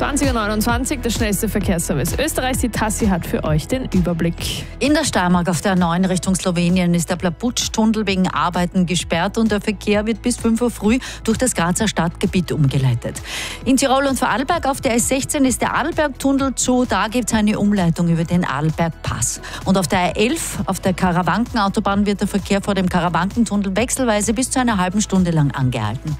20:29 Uhr, der schnellste Verkehrsservice Österreichs. Die Tassi hat für euch den Überblick. In der Steiermark auf der A9 Richtung Slowenien ist der Plabutsch-Tunnel wegen Arbeiten gesperrt und der Verkehr wird bis 5 Uhr früh durch das Grazer Stadtgebiet umgeleitet. In Tirol und Vorarlberg auf der S16 ist der Adelberg-Tunnel zu. Da gibt es eine Umleitung über den Adelberg-Pass. Und auf der A11, auf der Karawankenautobahn, wird der Verkehr vor dem Karawankentunnel wechselweise bis zu einer halben Stunde lang angehalten.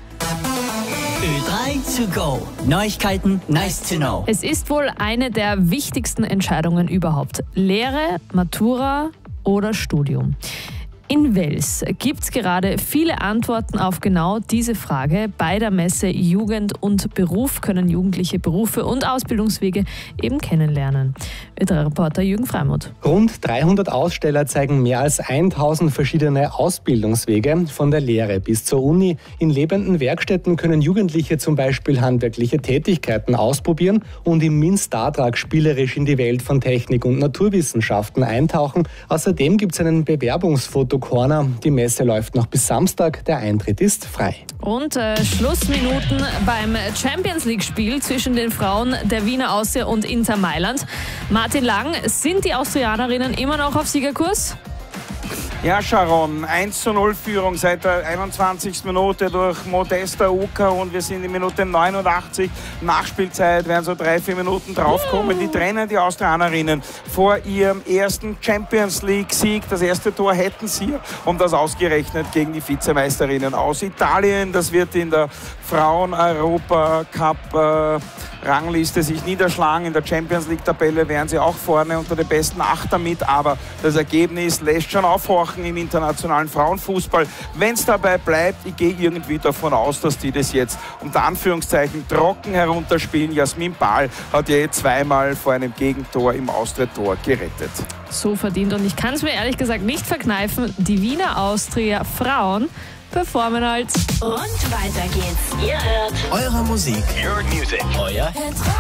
Ö3 to go. Neuigkeiten, nice to know. Es ist wohl eine der wichtigsten Entscheidungen überhaupt. Lehre, Matura oder Studium. In Wels gibt es gerade viele Antworten auf genau diese Frage. Bei der Messe Jugend und Beruf können Jugendliche Berufe und Ausbildungswege eben kennenlernen. Ö3-Reporter Jürgen Freimuth. Rund 300 Aussteller zeigen mehr als 1000 verschiedene Ausbildungswege, von der Lehre bis zur Uni. In lebenden Werkstätten können Jugendliche zum Beispiel handwerkliche Tätigkeiten ausprobieren und im MIN-Startrag spielerisch in die Welt von Technik und Naturwissenschaften eintauchen. Außerdem gibt es einen Bewerbungsfotokorner. Die Messe läuft noch bis Samstag. Der Eintritt ist frei. Und Schlussminuten beim Champions-League-Spiel zwischen den Frauen der Wiener Austria und Inter Mailand. Martin Lang, sind die Austrianerinnen immer noch auf Siegerkurs? Ja, Sharon, 1:0 Führung seit der 21. Minute durch Modesta Uka und wir sind in Minute 89. Nachspielzeit, werden so 3-4 Minuten draufkommen. Die trennen die Austrianerinnen vor ihrem ersten Champions-League-Sieg. Das erste Tor hätten sie und das ausgerechnet gegen die Vizemeisterinnen aus Italien. Das wird in der Frauen-Europa-Cup Rangliste sich niederschlagen. In der Champions-League-Tabelle wären sie auch vorne unter den besten 8 damit, aber das Ergebnis lässt schon aufhorchen im internationalen Frauenfußball. Wenn es dabei bleibt, ich gehe irgendwie davon aus, dass die das jetzt unter Anführungszeichen trocken herunterspielen. Jasmin Bahl hat ja zweimal vor einem Gegentor im Austria-Tor gerettet. So verdient, und ich kann es mir ehrlich gesagt nicht verkneifen, die Wiener Austria Frauen performen halt. Und weiter geht's. Ihr hört Eure Musik. Your Music. Euer